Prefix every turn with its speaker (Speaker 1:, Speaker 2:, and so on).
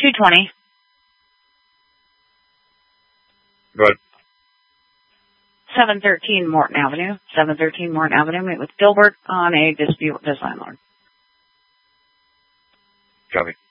Speaker 1: 220.
Speaker 2: Go ahead.
Speaker 1: 713 Morton Avenue. 713 Morton Avenue. Meet with Gilbert on a dispute with his landlord.
Speaker 2: Copy.